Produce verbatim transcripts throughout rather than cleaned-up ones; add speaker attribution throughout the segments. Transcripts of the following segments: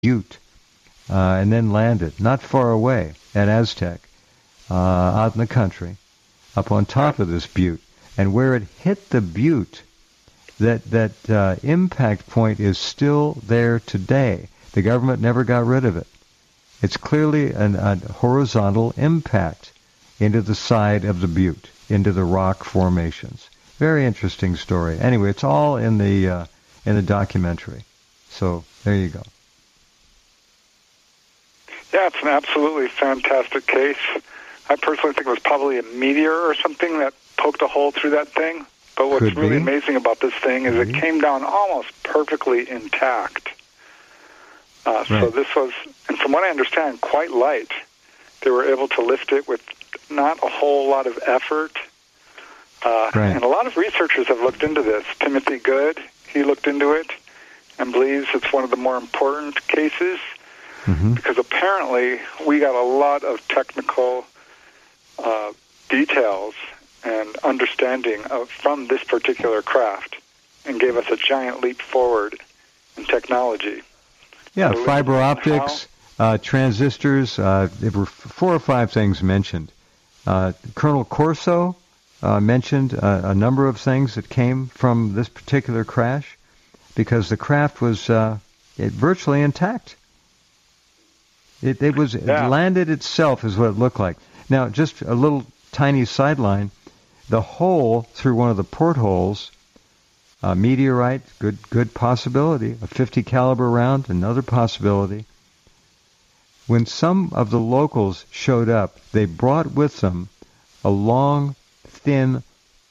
Speaker 1: butte, uh, and then landed not far away at Aztec, uh, out in the country, up on top of this butte. And where it hit the butte, that that uh, impact point is still there today. The government never got rid of it. It's clearly an, a horizontal impact into the side of the butte, into the rock formations. Very interesting story. Anyway, it's all in the uh, in the documentary. So there you go.
Speaker 2: Yeah, it's an absolutely fantastic case. I personally think it was probably a meteor or something that poked a hole through that thing. But what's
Speaker 1: Could
Speaker 2: really
Speaker 1: be.
Speaker 2: amazing about this thing is
Speaker 1: Maybe.
Speaker 2: it came down almost perfectly intact. Uh, so
Speaker 1: Right.
Speaker 2: this was, and from what I understand, quite light. They were able to lift it with not a whole lot of effort. Uh,
Speaker 1: Right.
Speaker 2: And a lot of researchers have looked into this. Timothy Good, he looked into it and believes it's one of the more important cases
Speaker 1: Mm-hmm.
Speaker 2: because apparently we got a lot of technical uh, details and understanding of, from this particular craft and gave us a giant leap forward in technology.
Speaker 1: Yeah,
Speaker 2: So
Speaker 1: fiber
Speaker 2: how-
Speaker 1: optics, uh, transistors. Uh, there were four or five things mentioned. Uh, Colonel Corso uh, mentioned uh, a number of things that came from this particular crash because the craft was uh, it virtually intact. It, it was it
Speaker 2: Yeah.
Speaker 1: landed itself is what it looked like. Now, just a little tiny sideline. The hole through one of the portholes, a meteorite, good good possibility. A fifty caliber round, another possibility. When some of the locals showed up, they brought with them a long, thin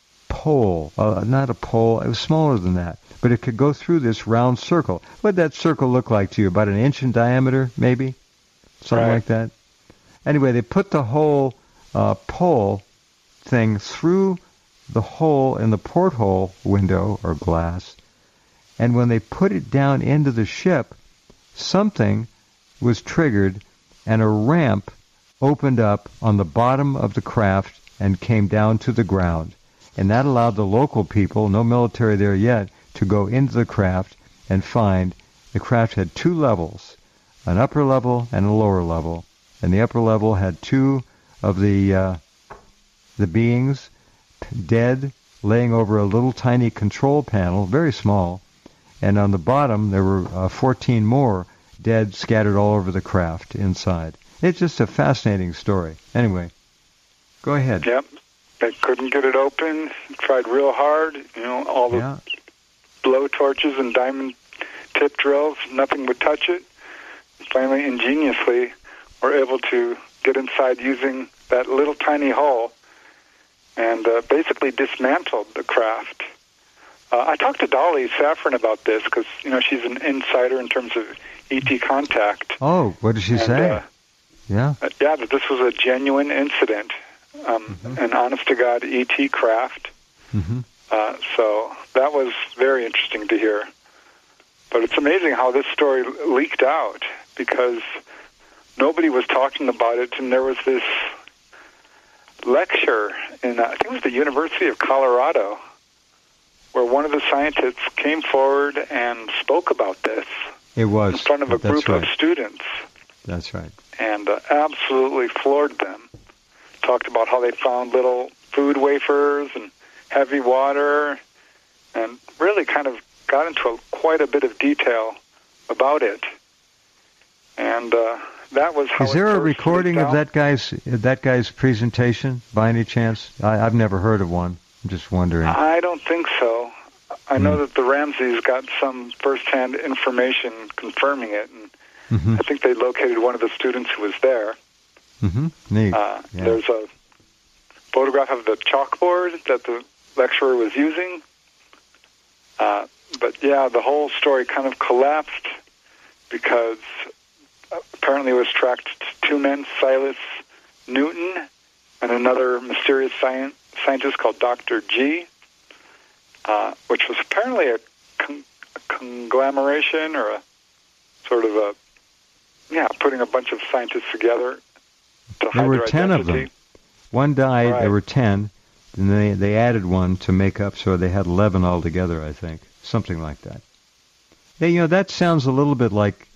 Speaker 1: pole. Uh, not a pole, it was smaller than that. But it could go through this round circle. What did that circle look like to you? About an inch in diameter, maybe? Something
Speaker 2: Right.
Speaker 1: like that? Anyway, they put the whole uh, pole thing through the hole in the porthole window or glass. And when they put it down into the ship, something was triggered and a ramp opened up on the bottom of the craft and came down to the ground. And that allowed the local people, no military there yet, to go into the craft and find the craft had two levels, an upper level and a lower level. And the upper level had two of the uh, the beings dead, laying over a little tiny control panel, very small. And on the bottom, there were uh, fourteen more dead, scattered all over the craft inside. It's just a fascinating story. Anyway, go ahead.
Speaker 2: Yep. They couldn't get it open. Tried real hard. You know, all the
Speaker 1: Yeah.
Speaker 2: blow torches and diamond tip drills. Nothing would touch it. Finally, ingeniously, were able to get inside using that little tiny hole and uh, basically dismantled the craft. Uh, I talked to Dolly Saffron about this because, you know, she's an insider in terms of E T contact.
Speaker 1: Oh, what did she
Speaker 2: And,
Speaker 1: say?
Speaker 2: Uh,
Speaker 1: yeah.
Speaker 2: uh, yeah, that this was a genuine incident, um,
Speaker 1: Mm-hmm.
Speaker 2: an honest-to-God E T craft.
Speaker 1: Mm-hmm.
Speaker 2: Uh, so that was very interesting to hear. But it's amazing how this story leaked out because nobody was talking about it, and there was this lecture in, uh, I think it was the University of Colorado, where one of the scientists came forward and spoke about this
Speaker 1: It was.
Speaker 2: in front of a
Speaker 1: That's
Speaker 2: group
Speaker 1: right.
Speaker 2: of students
Speaker 1: That's right.
Speaker 2: and uh, absolutely floored them. Talked about how they found little food wafers and heavy water and really kind of got into a, quite a bit of detail about it. And uh, that was how
Speaker 1: Is
Speaker 2: it
Speaker 1: there a
Speaker 2: first
Speaker 1: recording
Speaker 2: leaked
Speaker 1: of
Speaker 2: out.
Speaker 1: that guy's that guy's presentation by any chance? I, I've never heard of one. I'm just wondering.
Speaker 2: I don't think so. I know
Speaker 1: Hmm.
Speaker 2: that the Ramseys got some first-hand information confirming it, and
Speaker 1: Mm-hmm.
Speaker 2: I think they located one of the students who was there.
Speaker 1: Mm-hmm. Neat.
Speaker 2: Uh,
Speaker 1: Yeah.
Speaker 2: There's a photograph of the chalkboard that the lecturer was using. Uh, but, yeah, the whole story kind of collapsed because apparently it was tracked to two men, Silas Newton and another mysterious science, scientist called Doctor G, uh, which was apparently a, con- a conglomeration or a sort of a, yeah, putting a bunch of scientists together to hide
Speaker 1: There were
Speaker 2: their
Speaker 1: ten of
Speaker 2: identity.
Speaker 1: them. One died.
Speaker 2: Right.
Speaker 1: There were ten. And they they added one to make up, so they had eleven altogether. I think something like that. Yeah, you know that sounds a little bit like